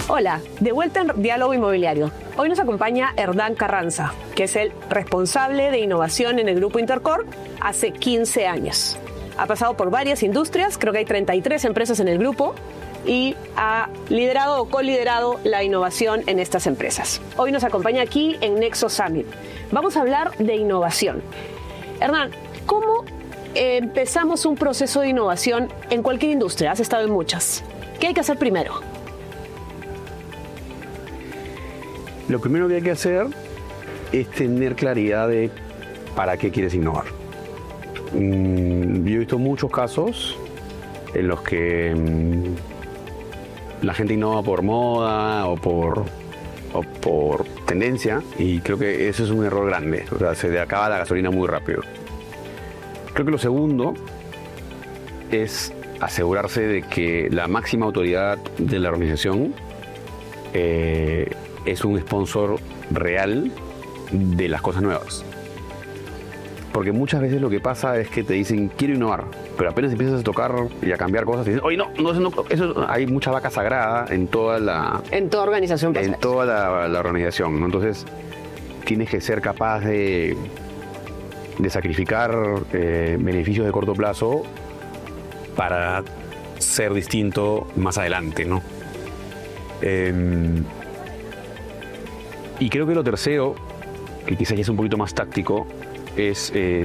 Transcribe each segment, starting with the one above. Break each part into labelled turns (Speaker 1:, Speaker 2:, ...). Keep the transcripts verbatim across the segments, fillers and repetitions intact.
Speaker 1: Hola, de vuelta en Diálogo Inmobiliario. Hoy nos acompaña Hernán Carranza, que es el responsable de innovación en el Grupo Intercorp hace quince años. Ha pasado por varias industrias, creo que hay treinta y tres empresas en el grupo, y ha liderado o coliderado la innovación en estas empresas. Hoy nos acompaña aquí en Nexo Summit. Vamos a hablar de innovación. Hernán, ¿cómo empezamos un proceso de innovación en cualquier industria? Has estado en muchas. ¿Qué hay que hacer primero?
Speaker 2: Lo primero que hay que hacer es tener claridad de para qué quieres innovar. Mm, yo he visto muchos casos en los que mm, la gente innova por moda o por, o por tendencia, y creo que eso es un error grande. O sea, se le acaba la gasolina muy rápido. Creo que lo segundo es asegurarse de que la máxima autoridad de la organización eh, es un sponsor real de las cosas nuevas. Porque muchas veces lo que pasa es que te dicen, quiero innovar, pero apenas empiezas a tocar y a cambiar cosas, te dicen, oye, no, no, eso, no, eso hay mucha vaca sagrada en toda la...
Speaker 1: En toda organización.
Speaker 2: En toda la, la organización, ¿no? Entonces, tienes que ser capaz de, de sacrificar eh, beneficios de corto plazo para ser distinto más adelante, ¿no? Eh, y creo que lo tercero, que quizás ya es un poquito más táctico, es eh,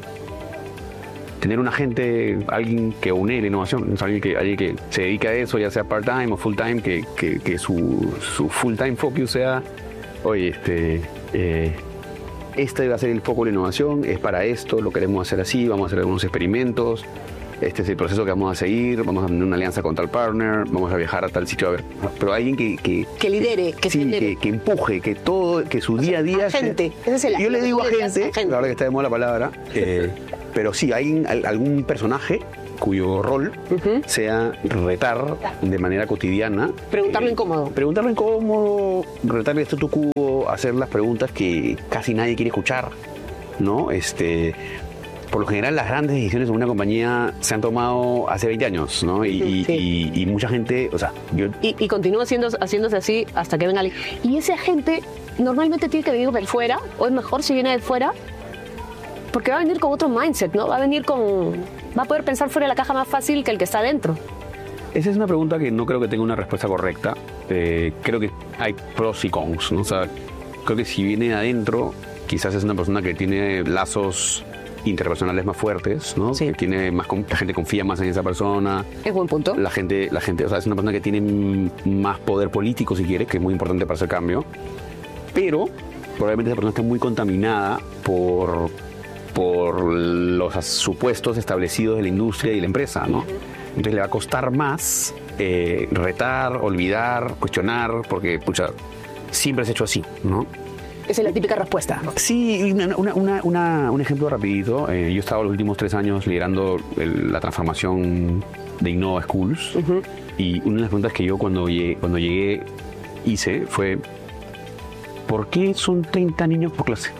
Speaker 2: tener un agente, alguien que une la innovación, alguien que, alguien que se dedica a eso, ya sea part-time o full-time, que, que, que su, su full-time focus sea, oye, este, eh, este va a ser el foco de la innovación, es para esto, lo queremos hacer así, vamos a hacer algunos experimentos, este es el proceso que vamos a seguir, vamos a tener una alianza con tal partner, vamos a viajar a tal sitio a ver. Pero alguien que... Que,
Speaker 1: que lidere, que,
Speaker 2: sí,
Speaker 1: se lidere.
Speaker 2: Que, que empuje, que todo, que su o día a día...
Speaker 1: Agente, ese es el
Speaker 2: Yo le digo agente,
Speaker 1: agente,
Speaker 2: la verdad que está de moda la palabra, eh, pero sí, hay algún personaje cuyo rol uh-huh. sea retar de manera cotidiana.
Speaker 1: Preguntarlo
Speaker 2: eh,
Speaker 1: incómodo.
Speaker 2: Preguntarlo incómodo, retarle esto tu cubo, hacer las preguntas que casi nadie quiere escuchar, ¿no? Este... Por lo general, las grandes decisiones en una compañía se han tomado hace veinte años, ¿no? Y, sí. y, y, y mucha gente, o sea... Yo...
Speaker 1: Y, y continúa haciendo, haciéndose así hasta que venga alguien. Y ese agente normalmente tiene que venir de fuera, o es mejor si viene de fuera, porque va a venir con otro mindset, ¿no? Va a venir con... Va a poder pensar fuera de la caja más fácil que el que está adentro.
Speaker 2: Esa es una pregunta que no creo que tenga una respuesta correcta. Eh, creo que hay pros y cons, ¿no? O sea, creo que si viene adentro, quizás es una persona que tiene lazos interpersonales más fuertes, ¿no? Sí. Que tiene más, la gente confía más en esa persona.
Speaker 1: Es buen punto.
Speaker 2: La gente, la gente, o sea, es una persona que tiene más poder político, si quiere, que es muy importante para hacer cambio. Pero probablemente esa persona está muy contaminada por, por los supuestos establecidos de la industria y la empresa, ¿no? Entonces le va a costar más eh, retar, olvidar, cuestionar, porque, pucha, siempre se ha hecho así, ¿no?
Speaker 1: Esa es la típica respuesta.
Speaker 2: Sí, una, una, una, un ejemplo rapidito. Eh, yo he estado los últimos tres años liderando el, la transformación de Innova Schools. Uh-huh. Y una de las preguntas que yo cuando llegué, cuando llegué hice fue, ¿por qué son treinta niños por clase?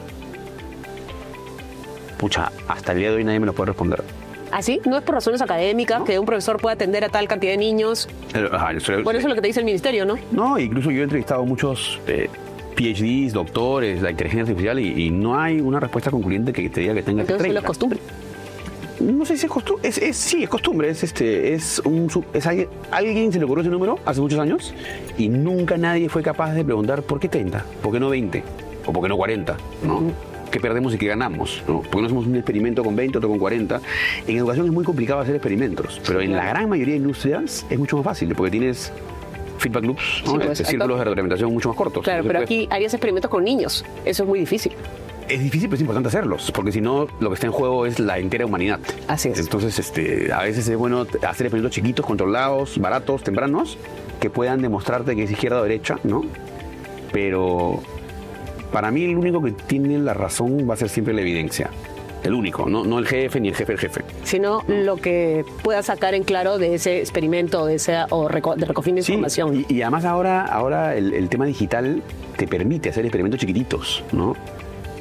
Speaker 2: Pucha, hasta el día de hoy nadie me lo puede responder.
Speaker 1: ¿Ah, sí? ¿No es por razones académicas, ¿no? Que un profesor pueda atender a tal cantidad de niños?
Speaker 2: Ajá, yo soy,
Speaker 1: bueno, eso es lo que te dice el ministerio, ¿no?
Speaker 2: No, incluso yo he entrevistado a muchos... Eh, P H Ds, doctores, la inteligencia artificial, y, y no hay una respuesta concluyente que te diga que tenga que
Speaker 1: treinta. Entonces es costumbre.
Speaker 2: No sé si es costumbre. Es, es, sí, es costumbre. Es, este, es un, es alguien, alguien se le ocurrió ese número hace muchos años y nunca nadie fue capaz de preguntar ¿por qué treinta? ¿Por qué no veinte? ¿O por qué no cuarenta? ¿No? Uh-huh. ¿Qué perdemos y qué ganamos? ¿No? ¿Por qué no hacemos un experimento con veinte, otro con cuarenta? En educación es muy complicado hacer experimentos, pero en la gran mayoría de industrias es mucho más fácil porque tienes feedback loops, ¿no? Sí, pues, círculos de retroalimentación mucho más cortos.
Speaker 1: Claro, entonces, pero aquí puedes... harías experimentos con niños. Eso es muy difícil.
Speaker 2: Es difícil, pero es importante hacerlos, porque si no, lo que está en juego es la entera humanidad.
Speaker 1: Así es.
Speaker 2: Entonces, este, a veces es bueno hacer experimentos chiquitos, controlados, baratos, tempranos, que puedan demostrarte que es izquierda o derecha, ¿no? Pero para mí el único que tiene la razón va a ser siempre la evidencia. El único, no, no el jefe ni el jefe del jefe.
Speaker 1: Sino no. Lo que pueda sacar en claro de ese experimento de ese, o reco de recoger de información.
Speaker 2: Sí, y, y además ahora, ahora el, el tema digital te permite hacer experimentos chiquititos, ¿no?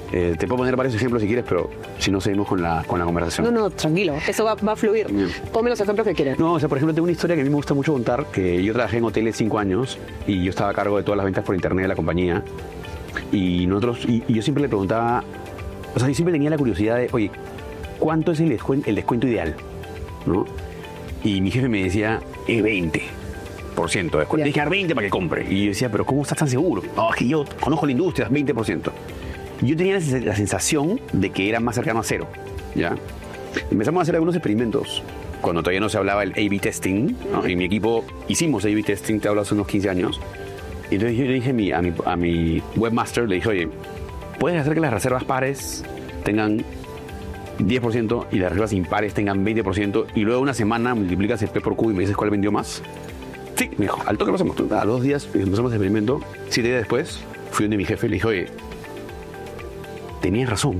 Speaker 2: Eh, te puedo poner varios ejemplos si quieres, pero si no seguimos con la, con la conversación.
Speaker 1: No, no, tranquilo, eso va, va a fluir.
Speaker 2: Bien.
Speaker 1: Ponme los ejemplos que quieras.
Speaker 2: No, o sea, por ejemplo, tengo una historia que a mí me gusta mucho contar, que yo trabajé en hoteles cinco años y yo estaba a cargo de todas las ventas por internet de la compañía. Y nosotros, y, y yo siempre le preguntaba, o sea, yo siempre tenía la curiosidad de, oye, ¿cuánto es el descuento, el descuento ideal? ¿No? Y mi jefe me decía, es veinte por ciento de descuento. Tienes que dar veinte para que compre. Y yo decía, pero ¿cómo estás tan seguro? No, es que yo conozco la industria, veinte por ciento. Y yo tenía la sensación de que era más cercano a cero, ¿ya? Empezamos a hacer algunos experimentos cuando todavía no se hablaba el A B testing, ¿no? En mi equipo hicimos A B testing, te hablo hace unos quince años. Y entonces yo le dije a mi, a mi, a mi webmaster, le dije, oye, ¿puedes hacer que las reservas pares tengan diez por ciento y las reservas impares tengan veinte por ciento y luego una semana multiplicas el P por Q y me dices cuál vendió más? Sí, me dijo, al toque lo hacemos. A los dos días empezamos el experimento. Siete días después fui donde mi jefe y le dije, oye, tenías razón.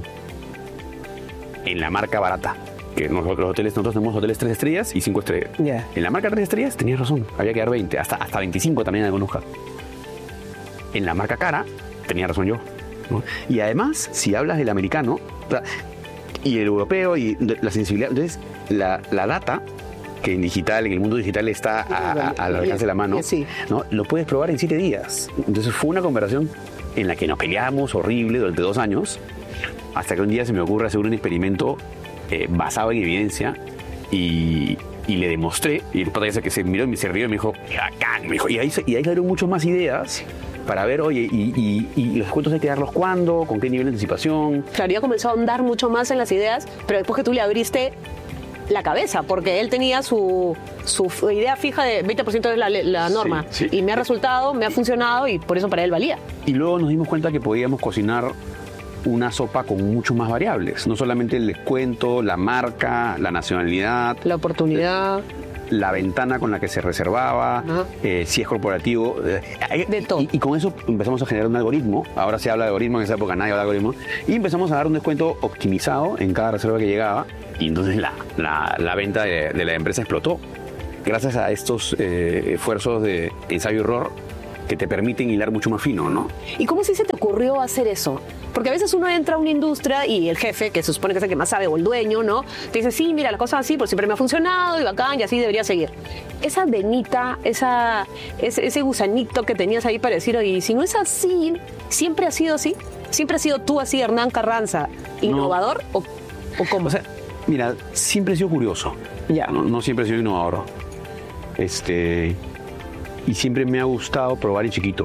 Speaker 2: En la marca barata, que nosotros, los hoteles, nosotros tenemos hoteles tres estrellas y cinco estrellas.
Speaker 1: Yeah.
Speaker 2: En la marca tres estrellas tenías razón, había que dar veinte, hasta, hasta veinticinco también en algunos casos. En la marca cara tenía razón yo, ¿no? Y además, si hablas del americano, o sea, y el europeo y la sensibilidad, entonces la, la data, que en digital, en el mundo digital está a, a, al alcance de la mano,
Speaker 1: sí.
Speaker 2: ¿no? Lo puedes probar en siete días. Entonces fue una conversación en la que nos peleábamos horrible durante dos años, hasta que un día se me ocurre hacer un experimento eh, basado en evidencia y, y le demostré, y el pata que se miró y se rió y me dijo, bacán, me dijo, y ahí, y ahí salieron muchas más ideas para ver, oye, y, y, y los descuentos hay que darlos cuándo, con qué nivel de anticipación.
Speaker 1: Claro, ya comenzó a ahondar mucho más en las ideas, pero después que tú le abriste la cabeza, porque él tenía su, su idea fija de veinte por ciento es la, la norma,
Speaker 2: sí, sí.
Speaker 1: Y me ha resultado, me ha funcionado y por eso para él valía.
Speaker 2: Y luego nos dimos cuenta que podíamos cocinar una sopa con mucho más variables, no solamente el descuento, la marca, la nacionalidad,
Speaker 1: la oportunidad,
Speaker 2: la ventana con la que se reservaba, eh, si es corporativo, eh,
Speaker 1: de todo.
Speaker 2: Y, y con eso empezamos a generar un algoritmo. Ahora se habla de algoritmo, en esa época nadie habla de algoritmo, y empezamos a dar un descuento optimizado en cada reserva que llegaba, y entonces la, la, la venta de, de la empresa explotó gracias a estos eh, esfuerzos de ensayo-error que te permiten hilar mucho más fino, ¿no?
Speaker 1: ¿Y cómo sí se te ocurrió hacer eso? Porque a veces uno entra a una industria y el jefe, que se supone que es el que más sabe, o el dueño, ¿no? Te dice, sí, mira, la cosa así, pues siempre me ha funcionado y bacán, y así debería seguir. Esa venita, esa, ese, ese gusanito que tenías ahí para decir, oye, si no es así, ¿siempre ha sido así? ¿Siempre has sido tú así, Hernán Carranza, innovador? No. ¿O, o cómo?
Speaker 2: O sea, mira, siempre he sido curioso.
Speaker 1: Ya.
Speaker 2: No, no siempre he sido innovador. Este... Y siempre me ha gustado probar en chiquito.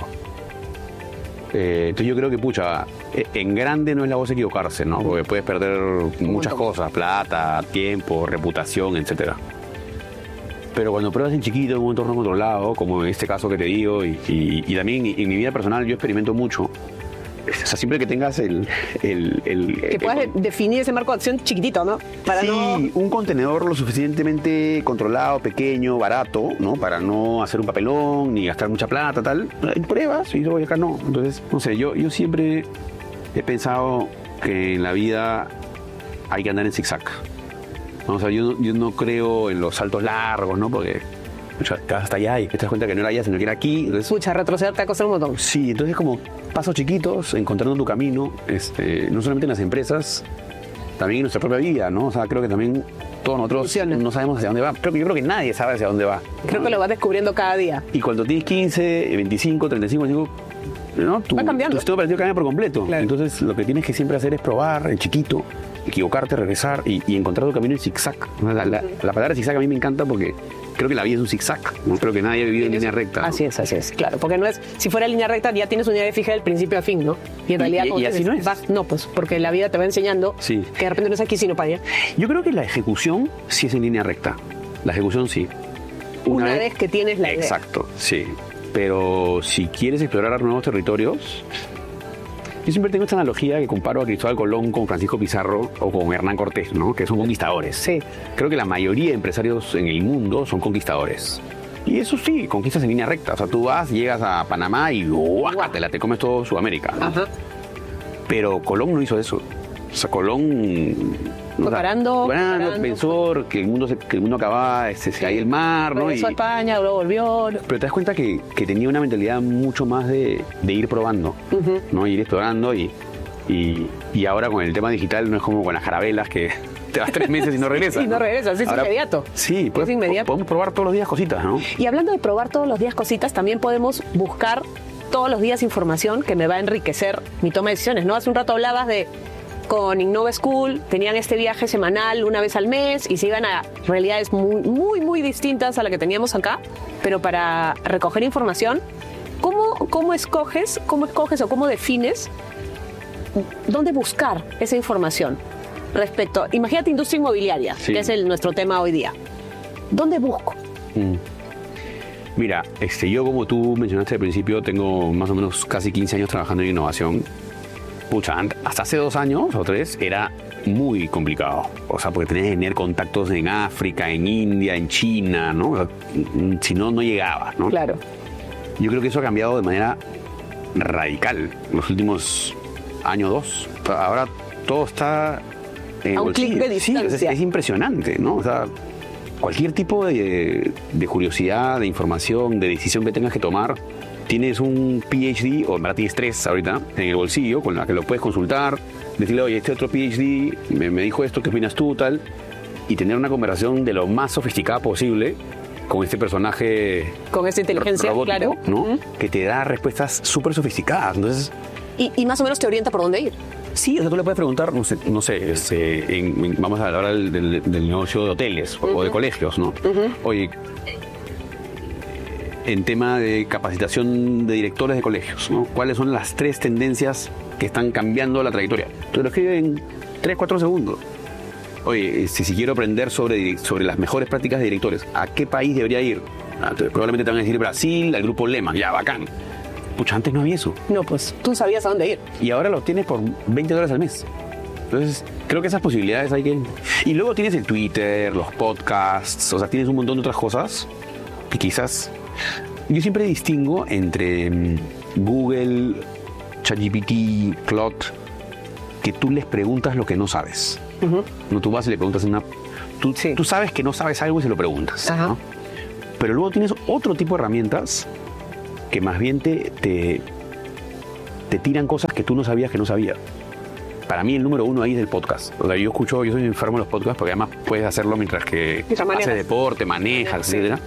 Speaker 2: Eh, entonces yo creo que, pucha, en grande no es la voz equivocarse, ¿no? Porque puedes perder muchas cosas, plata, tiempo, reputación, etcétera. Pero cuando pruebas en chiquito, en un entorno controlado, como en este caso que te digo, y, y, y también en mi vida personal yo experimento mucho. O sea, siempre que tengas el... el, el
Speaker 1: que puedas el, definir ese marco de acción chiquitito, ¿no?
Speaker 2: Para sí, no... un contenedor lo suficientemente controlado, pequeño, barato, ¿no? Para no hacer un papelón, ni gastar mucha plata, tal. Pruebas y luego acá no. Entonces, no sé, yo, yo siempre he pensado que en la vida hay que andar en zigzag. ¿No? O sea, yo, yo no creo en los saltos largos, ¿no? Porque... te vas hasta allá y te das cuenta que no era allá, sino que era aquí. Entonces,
Speaker 1: Pucha, retroceder te va a costar un montón.
Speaker 2: Sí, entonces como pasos chiquitos, encontrando tu camino, este, no solamente en las empresas, también en nuestra propia vida, ¿no? O sea, creo que también todos nosotros Funciona. no sabemos hacia dónde va. Creo que yo creo que nadie sabe hacia dónde va.
Speaker 1: Creo ¿no? que lo vas descubriendo cada día.
Speaker 2: Y cuando tienes quince, veinticinco, treinta y cinco, ¿no? Tu,
Speaker 1: va cambiando.
Speaker 2: Tu sistema operativo cambia por completo.
Speaker 1: Claro.
Speaker 2: Entonces lo que tienes que siempre hacer es probar en chiquito, equivocarte, regresar y, y encontrar tu camino en zigzag. La, la, la palabra zigzag a mí me encanta porque creo que la vida es un zigzag. No creo que nadie ha vivido en línea recta, ¿no?
Speaker 1: Así es, así es, claro. Porque no es, si fuera línea recta ya tienes una idea fija del principio a fin, ¿no? Y en realidad,
Speaker 2: y, y, y así no es.
Speaker 1: Vas, no, pues, porque la vida te va enseñando
Speaker 2: sí.
Speaker 1: que de repente no es aquí sino para allá.
Speaker 2: Yo creo que la ejecución sí es en línea recta. La ejecución sí.
Speaker 1: Una, una vez, vez que tienes la idea.
Speaker 2: Exacto, sí. Pero si quieres explorar nuevos territorios, yo siempre tengo esta analogía que comparo a Cristóbal Colón con Francisco Pizarro o con Hernán Cortés, ¿no? Que son conquistadores.
Speaker 1: Sí.
Speaker 2: Creo que la mayoría de empresarios en el mundo son conquistadores. Y eso sí, conquistas en línea recta. O sea, tú vas, llegas a Panamá y guácatela, te comes todo Sudamérica, ¿no?
Speaker 1: Ajá.
Speaker 2: Pero Colón no hizo eso. O sea, Colón...
Speaker 1: Fue parando,
Speaker 2: parando, pensó que el mundo se, que el mundo acababa, se, se caía el mar, ¿no?
Speaker 1: Regresó a España, luego volvió.
Speaker 2: Pero te das cuenta que, que tenía una mentalidad mucho más de, de ir probando, uh-huh. ¿no? Ir explorando y, Y, y ahora con el tema digital no es como con las carabelas que te vas tres meses y no regresas.
Speaker 1: Y no, no regresas, es ahora, inmediato.
Speaker 2: Sí, pues,
Speaker 1: es inmediato.
Speaker 2: Podemos probar todos los días cositas, ¿no?
Speaker 1: Y hablando de probar todos los días cositas, también podemos buscar todos los días información que me va a enriquecer mi toma de decisiones, ¿no? Hace un rato hablabas de con Innova School, tenían este viaje semanal una vez al mes y se iban a realidades muy, muy, muy distintas a la que teníamos acá, pero para recoger información, ¿cómo, cómo escoges, cómo escoges o cómo defines dónde buscar esa información? Respecto, imagínate industria inmobiliaria, sí, que es el, nuestro tema hoy día. ¿Dónde busco?
Speaker 2: Mm. Mira, este, yo como tú mencionaste al principio, tengo más o menos casi quince años trabajando en innovación. Pucha, hasta hace dos años o tres era muy complicado. O sea, porque tenías que tener contactos en África, en India, en China, ¿no? O sea, si no, no llegaba, ¿no?
Speaker 1: Claro.
Speaker 2: Yo creo que eso ha cambiado de manera radical en los últimos años dos. Ahora todo está en
Speaker 1: a un clic de distancia.
Speaker 2: Sí, es, es impresionante, ¿no? O sea, cualquier tipo de, de curiosidad, de información, de decisión que tengas que tomar, tienes un P H D, o en verdad tienes tres ahorita, en el bolsillo, con la que lo puedes consultar, decirle, oye, este otro P H D me, me dijo esto, ¿qué opinas tú, tal? Y tener una conversación de lo más sofisticada posible con este personaje...
Speaker 1: Con esta inteligencia,
Speaker 2: robótico,
Speaker 1: claro.
Speaker 2: ¿no?
Speaker 1: Uh-huh.
Speaker 2: Que te da respuestas súper sofisticadas, entonces...
Speaker 1: Y, y más o menos te orienta por dónde ir.
Speaker 2: Sí, o sea, tú le puedes preguntar, no sé, no sé este, en, en, vamos a hablar del, del, del negocio de hoteles uh-huh. o de colegios, ¿no? Uh-huh. Oye, en tema de capacitación de directores de colegios, ¿no? ¿Cuáles son las tres tendencias que están cambiando la trayectoria? Tú lo escribes en tres, cuatro segundos. Oye, si, si quiero aprender sobre, sobre las mejores prácticas de directores, ¿a qué país debería ir? Ah, probablemente te van a decir Brasil, al grupo Lehman, ya, bacán. Pucha, antes no había eso.
Speaker 1: No, pues tú sabías a dónde ir.
Speaker 2: Y ahora lo tienes por veinte dólares al mes. Entonces, creo que esas posibilidades hay que... Y luego tienes el Twitter, los podcasts, o sea, tienes un montón de otras cosas que quizás... Yo siempre distingo entre Google, ChatGPT, Claude, que tú les preguntas lo que no sabes. Uh-huh. No, tú vas y le preguntas una... Tú, sí. tú sabes que no sabes algo y se lo preguntas, uh-huh. ¿no? Pero luego tienes otro tipo de herramientas que más bien te, te, te tiran cosas que tú no sabías que no sabías. Para mí el número uno ahí es el podcast. O sea, yo escucho, yo soy enfermo de los podcasts porque además puedes hacerlo mientras que haces deporte, manejas, sí. etcétera.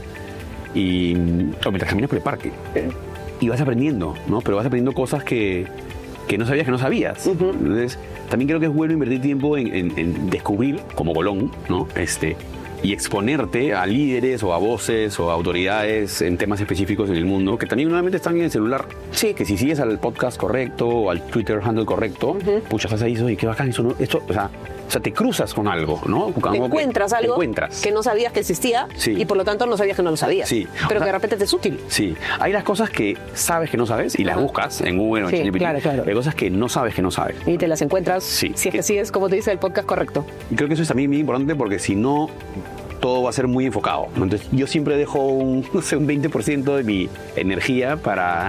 Speaker 2: Y, o mientras caminas por el parque. Sí. Y vas aprendiendo, ¿no? Pero vas aprendiendo cosas que, que no sabías que no sabías. Uh-huh. Entonces, también creo que es bueno invertir tiempo en, en, en descubrir, como Colón, ¿no? Este... y exponerte a líderes o a voces o a autoridades en temas específicos en el mundo que también nuevamente están en el celular.
Speaker 1: Sí.
Speaker 2: Que si sigues al podcast correcto o al Twitter handle correcto, uh-huh. pucha, estás ahí y qué bacán eso, ¿no? Esto, o sea, o sea, te cruzas con algo, ¿no?
Speaker 1: Te algo encuentras que, algo te encuentras. que no sabías que existía sí. y por lo tanto no sabías que no lo sabías. Sí. Pero o sea, que de repente te es útil.
Speaker 2: Sí. Hay las cosas que sabes que no sabes y uh-huh. las buscas en Google o en
Speaker 1: sí,
Speaker 2: ChatGPT.
Speaker 1: Claro, claro.
Speaker 2: Hay cosas que no sabes que no sabes.
Speaker 1: Y te las encuentras
Speaker 2: sí.
Speaker 1: si es
Speaker 2: que
Speaker 1: que sigues, como te dice, el podcast correcto.
Speaker 2: Y creo que eso es también muy importante porque si no... todo va a ser muy enfocado. Entonces, yo siempre dejo un, no sé, un veinte por ciento de mi energía para,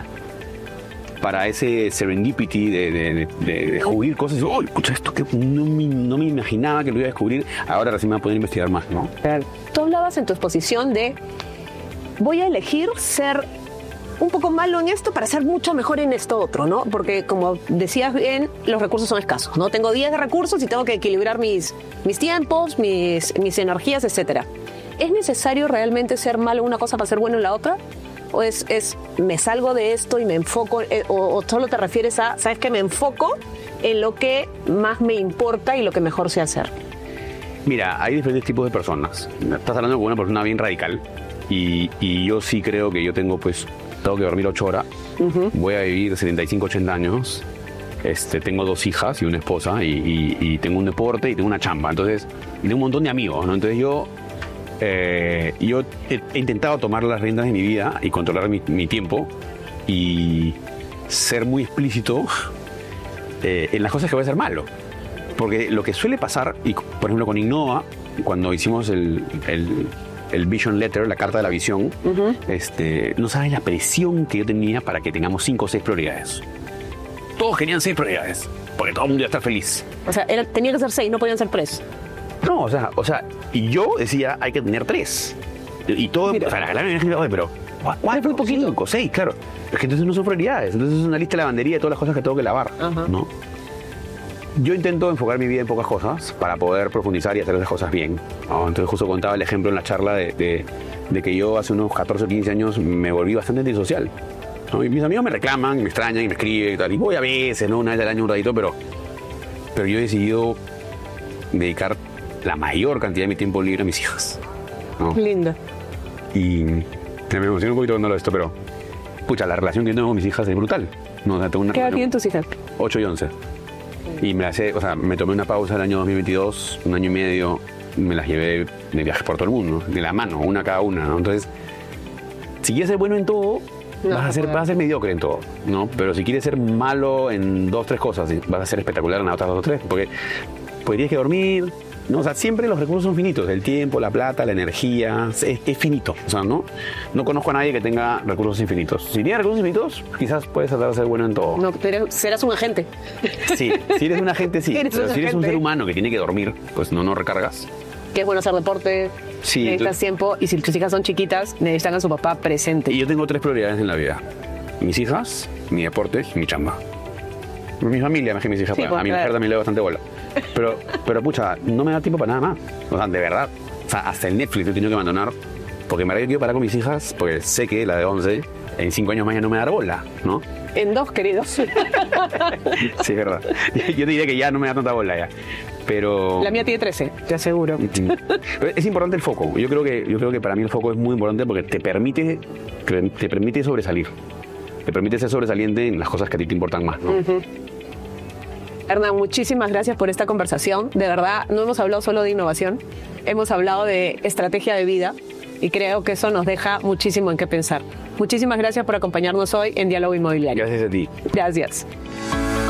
Speaker 2: para ese serendipity de, de, de, de descubrir cosas. ¡Oh, escucha esto! Que no me, no me imaginaba que lo iba a descubrir. Ahora recién me voy a poder investigar más, ¿no?
Speaker 1: Claro. Tú hablabas en tu exposición de voy a elegir ser un poco malo en esto para ser mucho mejor en esto otro, ¿no? Porque como decías bien, los recursos son escasos, ¿no? Tengo diez de recursos y tengo que equilibrar mis, mis tiempos, mis, mis energías, etcétera. ¿Es necesario realmente ser malo en una cosa para ser bueno en la otra? ¿O es, es me salgo de esto y me enfoco, eh, o, o solo te refieres a, ¿sabes qué? Me enfoco en lo que más me importa y lo que mejor sé hacer?
Speaker 2: Mira, hay diferentes tipos de personas. Estás hablando con una persona bien radical y, y yo sí creo que yo tengo, pues, tengo que dormir ocho horas, uh-huh. voy a vivir setenta y cinco, ochenta años, este, tengo dos hijas y una esposa y, y, y tengo un deporte y tengo una chamba, entonces, y tengo un montón de amigos, ¿no? Entonces yo, eh, yo he, he intentado tomar las riendas de mi vida y controlar mi, mi tiempo y ser muy explícito eh, en las cosas que voy a hacer malo. Porque lo que suele pasar, y por ejemplo con Innova, cuando hicimos el... el el Vision Letter, la carta de la visión, uh-huh. este, no sabes la presión que yo tenía para que tengamos cinco o seis prioridades. Todos querían seis prioridades, porque todo el mundo iba a estar feliz.
Speaker 1: O sea, era, tenía que ser seis, no podían ser tres.
Speaker 2: No, o sea, o sea, y yo decía, hay que tener tres. Y todo, Mira. o sea, la gran energía, oye, pero cuatro, muy poquito. cinco, seis, claro. Es que entonces no son prioridades, entonces es una lista de lavandería de todas las cosas que tengo que lavar, uh-huh. ¿no? yo intento enfocar mi vida en pocas cosas para poder profundizar y hacer las cosas bien, ¿no? Entonces justo contaba el ejemplo en la charla de, de, de que yo hace unos catorce o quince años me volví bastante antisocial, ¿no? Y mis amigos me reclaman, me extrañan y me escriben y tal. Y voy a veces, ¿no? Una vez al año un ratito, pero, pero yo he decidido dedicar la mayor cantidad de mi tiempo libre a mis hijas, ¿no?
Speaker 1: Lindo.
Speaker 2: Y me emociona un poquito cuando lo esto, pero pucha, la relación que tengo con mis hijas es brutal, ¿no? O sea, tengo una
Speaker 1: ¿Qué edad
Speaker 2: relación-
Speaker 1: tienen tus hijas?
Speaker 2: ocho y once. Y me las he- o sea, me tomé una pausa el año dos mil veintidós, un año y medio, me las llevé de viaje por todo el mundo, de la mano, una cada una, ¿no? Entonces, si quieres ser bueno en todo,
Speaker 1: No,
Speaker 2: vas, a
Speaker 1: no
Speaker 2: ser,
Speaker 1: puedo.
Speaker 2: vas a ser mediocre en todo, ¿no? Pero si quieres ser malo en dos, tres cosas, vas a ser espectacular en las otras dos o tres, porque pues tienes que dormir, ¿no? O sea, siempre los recursos son finitos, el tiempo, la plata, la energía, es, es finito. O sea, ¿no? No conozco a nadie que tenga recursos infinitos. Si tienes recursos infinitos, quizás puedes tratar de ser bueno en todo.
Speaker 1: No, pero serás un agente.
Speaker 2: Sí, si eres un agente, sí.
Speaker 1: Eres
Speaker 2: Pero
Speaker 1: un
Speaker 2: si eres un
Speaker 1: agente.
Speaker 2: ser humano que tiene que dormir, pues no, no recargas.
Speaker 1: Que es bueno hacer deporte,
Speaker 2: Sí,
Speaker 1: necesitas
Speaker 2: tú-
Speaker 1: tiempo, y si tus hijas son chiquitas, necesitan a su papá presente.
Speaker 2: Y yo tengo tres prioridades en la vida. Mis hijas, mi deporte y mi chamba. Mi familia, más que mis hijas.
Speaker 1: Sí,
Speaker 2: a
Speaker 1: pues,
Speaker 2: mi
Speaker 1: claro.
Speaker 2: mujer también le doy bastante bola. Pero, pero pucha, no me da tiempo para nada más. O sea, de verdad. O sea, hasta el Netflix lo he tenido que abandonar. Porque en verdad yo quiero parar con mis hijas, porque sé que la de once, en cinco años más ya no me da bola, ¿no?
Speaker 1: En dos, queridos.
Speaker 2: Sí, es verdad. Yo te diré que ya no me da tanta bola ya. Pero...
Speaker 1: La mía tiene trece, te aseguro.
Speaker 2: Pero es importante el foco. Yo creo que yo creo que para mí el foco es muy importante porque te permite te permite sobresalir. Te permite ser sobresaliente en las cosas que a ti te importan más, ¿no?
Speaker 1: Hernán, muchísimas gracias por esta conversación. De verdad, no hemos hablado solo de innovación, hemos hablado de estrategia de vida y creo que eso nos deja muchísimo en qué pensar. Muchísimas gracias por acompañarnos hoy en Diálogo Inmobiliario.
Speaker 2: Gracias a ti.
Speaker 1: Gracias.